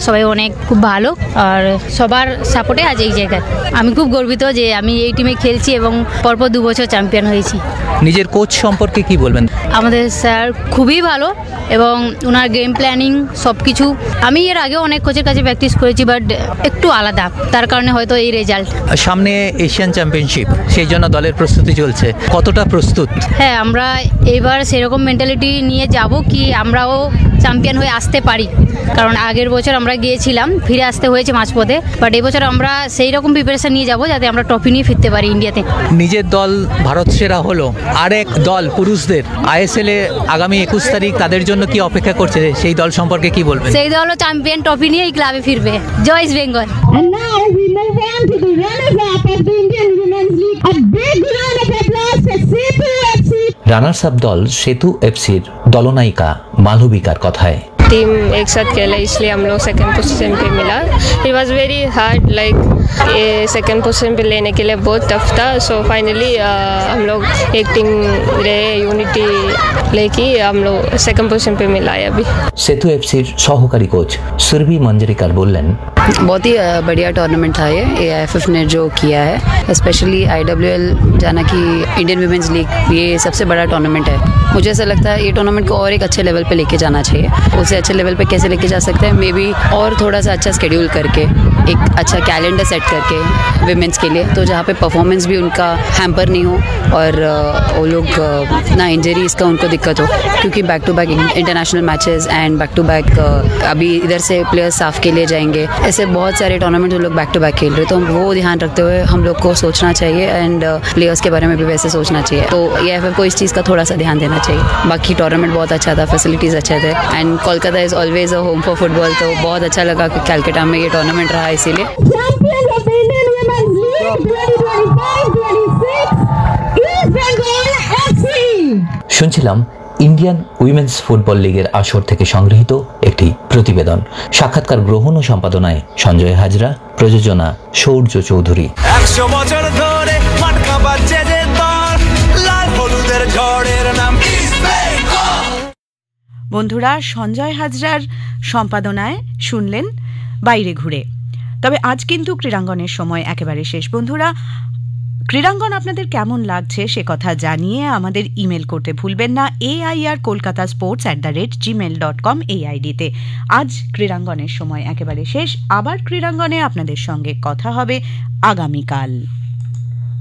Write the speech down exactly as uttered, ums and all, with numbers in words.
সবাই অনেক খুব ভালো আর সবার সাপোর্টে আজ এই জায়গায়। আমি খুব গর্বিত যে আমি এই টিমে খেলছি এবং পরপর দু বছর চ্যাম্পিয়ন হয়েছি। নিজের কোচ সম্পর্কে কি বলবেন? আমাদের স্যার খুবই ভালো এবং ওনার গেম প্ল্যানিং সব কিছু, আমি এর আগেও অনেক কোচের কাছে প্র্যাকটিস করেছি বাট একটু আলাদা, তার কারণে হয়তো এই রেজাল্ট। সামনে এশিয়ান চ্যাম্পিয়নশিপ, সেই জন্য দলের প্রস্তুতি চলছে, কতটা প্রস্তুত? হ্যাঁ, আমরা এবার সেরকম মেন্টালিটি নিয়ে যাব কি আমরাও চ্যাম্পিয়ন হয়ে আসতে পারি, কারণ আগের বছর আমরা গিয়েছিলাম ফিরে আসতে হয়েছে মাঝপথে, বাট এবছর আমরা সেই রকম প্রিপারেশন নিয়ে যাব যাতে আমরা ট্রফি নিয়ে ফিরতে পারি ইন্ডিয়াতে। নিজের দল ভারত সেরা হলো, আরেক দল পুরুষদের আইএসএল এ আগামী একুশ তারিখ, তাদের জন্য কি অপেক্ষা করছে, সেই দল সম্পর্কে কি বলবেন? সেই দলও চ্যাম্পিয়ন ট্রফি নিয়ে এই ক্লাবে ফিরবে। জয় east Bengal. And now we move on to the runners-up of the Indian Women's League. A big round of applause for Setu F C. Runners up দল সেতু এফসির দলনায়িকা মালবিকার কথায়, टीम एक साथ खेला इसलिए हम लोग सेकंड पोजीशन पे मिला। It was very hard, like ये सेकंड पोजीशन पे लेने के लिए बहुत टफ था। सो फाइनली हम लोग एक टीम रहे, यूनिटी लेके हम लोग सेकंड पोजीशन पे मिला है अभी। সেতু এফসির সহকারী কোচ সুরভি मंजरेकर बोलें, बहुत ही बढ़िया टूर्नामेंट था ये एआईएफएफ ने जो किया है, स्पेशली आईडब्ल्यूएल जाना कि इंडियन वुमेन्स लीग, ये सबसे बड़ा टूर्नामेंट है। मुझे ऐसा लगता है ये टूर्नामेंट को और एक अच्छे लेवल पे लेके जाना चाहिए। उसे अच्छे लेवल पे कैसे लेके जा सकते हैं, मे बी और थोड़ा सा अच्छा स्केड्यूल करके, एक अच्छा कैलेंडर सेट करके वुमेन्स के लिए, तो जहाँ पे परफॉर्मेंस भी उनका हैम्पर नहीं हो और वो लोग ना इंजरीज का उनको दिक्कत हो, क्योंकि back to back international matches and back to back अभी इधर से प्लेयर्स साफ के लिए जाएंगे, ऐसे बहुत सारे टूर्नामेंट जो लोग बैक टू बैक खेल रहे हैं, तो वो ध्यान रखते हुए हम लोग को सोचना चाहिए एंड प्लेयर्स के बारे में भी वैसे सोचना चाहिए। तो एआईएफएफ को इस चीज़ का थोड़ा सा ध्यान देना चाहिए। बाकी टूर्नामेंट बहुत अच्छा था, फैसिलिटीज़ अच्छे थे and Kolkata is always a home for football, तो बहुत अच्छा लगा कि कैलकाटा में ये टूर्नामेंट रहा, इसीलिए। Champions of the Indian Women's League twenty twenty-five twenty-six, East Bengal F C. শুনছিলাম ইন্ডিয়ান উইমেন্স ফুটবল লিগের আসর থেকে সংগৃহীত একটি প্রতিবেদন। সাক্ষাৎকার গ্রহণ ও সম্পাদনায় সঞ্জয় হাজরা, প্রযোজনা সৌর্য চৌধুরী। একশো বছর ধরে মাটকা বাজছে যে দল, লাল হলুদের ঝড়ের নাম ইস্ট বেঙ্গল। বন্ধুরা, সঞ্জয় হাজরার সম্পাদনায় শুনলেন বাইরে ঘুরে। তবে আজ কিন্তু ক্রীড়াঙ্গনের সময় একেবারে শেষ। বন্ধুরা, ক্রীড়াঙ্গন আপনাদের কেমন লাগছে সে কথা জানিয়ে আমাদের ইমেল করতে ভুলবেন না AIR Kolkata sports at the rate Gmail dot com এই আইডিতে। আজ ক্রীড়াঙ্গনের সময় একেবারে শেষ। আবার ক্রীড়াঙ্গনে আপনাদের সঙ্গে কথা হবে আগামীকাল।